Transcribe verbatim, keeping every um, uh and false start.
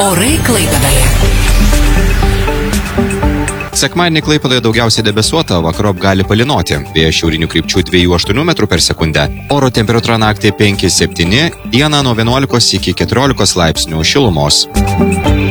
Orai Klaipėdoje. Sekmadienį Klaipėdoje daugiausiai debesuota, vakarop gali palynoti. Vėjas šiaurinių krypčių dviejų aštuonių metrų per sekundę. Oro temperatūra naktį penki septyni, dieną nuo vienuolikos iki keturiolikos laipsnių šilumos.